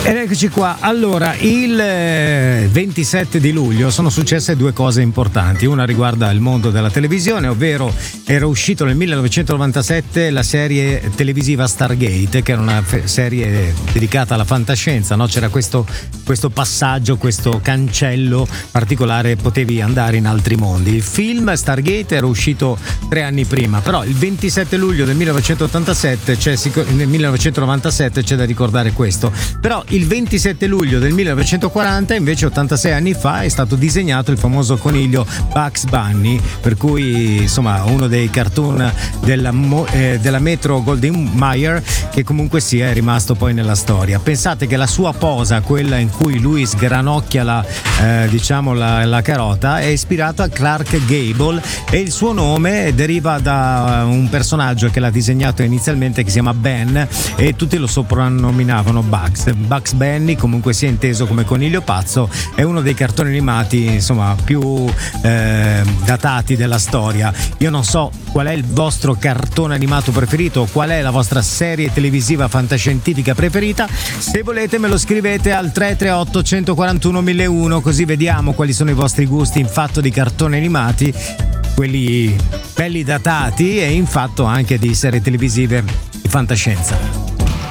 Ed eccoci qua. Allora, il 27 di luglio sono successe due cose importanti. Una riguarda il mondo della televisione, ovvero era uscito nel 1997 la serie televisiva Stargate, che era una serie dedicata alla fantascienza, no? C'era questo passaggio, questo cancello particolare, potevi andare in altri mondi. Il film Stargate era uscito 3 anni prima, però il 27 luglio del 1997 nel 1997 c'è da ricordare questo. Però il 27 luglio del 1940, invece 86 anni fa, è stato disegnato il famoso coniglio Bugs Bunny, per cui insomma uno dei cartoon della Metro Goldwyn Mayer, che comunque sia è rimasto poi nella storia. Pensate che la sua posa, quella in cui lui sgranocchia la carota, è ispirata a Clark Gable, e il suo nome deriva da un personaggio che l'ha disegnato inizialmente, che si chiama Ben, e tutti lo soprannominavano Bugs Bunny, comunque sia inteso come coniglio pazzo. È uno dei cartoni animati insomma più datati della storia. Io non so qual è il vostro cartone animato preferito, qual è la vostra serie televisiva fantascientifica preferita. Se volete me lo scrivete al 338 141 1001, così vediamo quali sono i vostri gusti in fatto di cartoni animati, quelli belli datati, e in fatto anche di serie televisive di fantascienza.